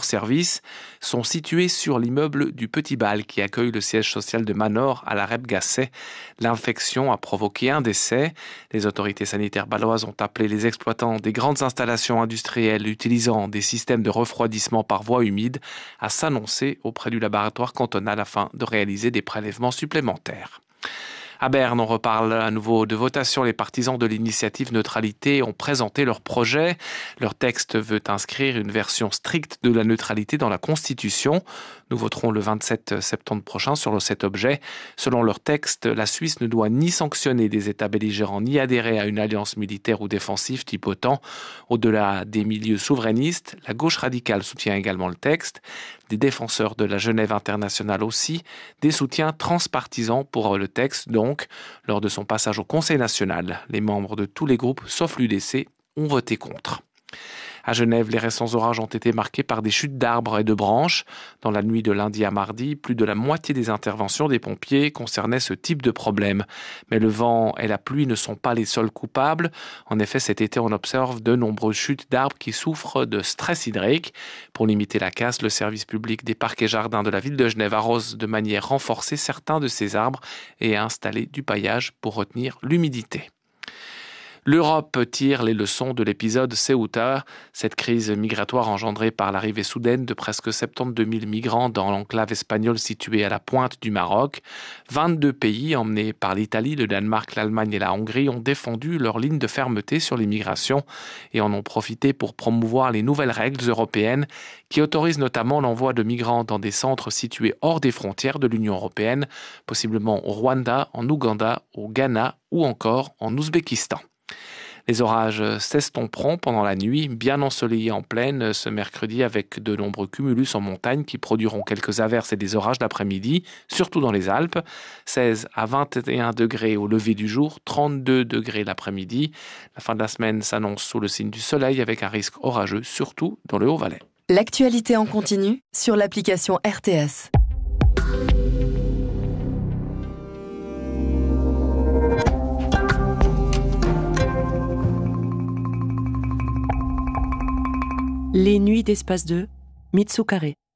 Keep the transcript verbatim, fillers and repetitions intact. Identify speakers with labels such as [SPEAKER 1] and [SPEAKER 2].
[SPEAKER 1] service sont situés sur l'immeuble du Petit Bal qui accueille le siège social de Manor à la Rebgassais. L'infection a provoqué un décès. Les autorités sanitaires baloises ont appelé les exploitants des grandes installations industrielles utilisant des systèmes de refroidissement par voie humide à s'annoncer auprès du laboratoire cantonal afin de réaliser des prélèvements supplémentaires. À Berne, on reparle à nouveau de votation. Les partisans de l'initiative neutralité ont présenté leur projet. Leur texte veut inscrire une version stricte de la neutralité dans la Constitution. Nous voterons le vingt-sept septembre prochain sur cet objet. Selon leur texte, la Suisse ne doit ni sanctionner des États belligérants ni adhérer à une alliance militaire ou défensive type OTAN. Au-delà des milieux souverainistes, la gauche radicale soutient également le texte. Des défenseurs de la Genève internationale aussi, des soutiens transpartisans pour le texte donc. Lors de son passage au Conseil national, les membres de tous les groupes, sauf l'U D C, ont voté contre. À Genève, les récents orages ont été marqués par des chutes d'arbres et de branches. Dans la nuit de lundi à mardi, plus de la moitié des interventions des pompiers concernaient ce type de problème. Mais le vent et la pluie ne sont pas les seuls coupables. En effet, cet été, on observe de nombreuses chutes d'arbres qui souffrent de stress hydrique. Pour limiter la casse, le service public des parcs et jardins de la ville de Genève arrose de manière renforcée certains de ces arbres et a installé du paillage pour retenir l'humidité. L'Europe tire les leçons de l'épisode Ceuta. Cette crise migratoire engendrée par l'arrivée soudaine de presque soixante-douze mille migrants dans l'enclave espagnole située à la pointe du Maroc. vingt-deux pays, emmenés par l'Italie, le Danemark, l'Allemagne et la Hongrie, ont défendu leur ligne de fermeté sur l'immigration et en ont profité pour promouvoir les nouvelles règles européennes qui autorisent notamment l'envoi de migrants dans des centres situés hors des frontières de l'Union européenne, possiblement au Rwanda, en Ouganda, au Ghana ou encore en Ouzbékistan. Les orages s'estomperont pendant la nuit, bien ensoleillés en plaine ce mercredi avec de nombreux cumulus en montagne qui produiront quelques averses et des orages l'après-midi, surtout dans les Alpes. seize à vingt et un degrés au lever du jour, trente-deux degrés l'après-midi. La fin de la semaine s'annonce sous le signe du soleil avec un risque orageux, surtout dans le Haut-Valais.
[SPEAKER 2] L'actualité en continu sur l'application R T S.
[SPEAKER 3] Les nuits d'Espace deux, Mitsu Carré.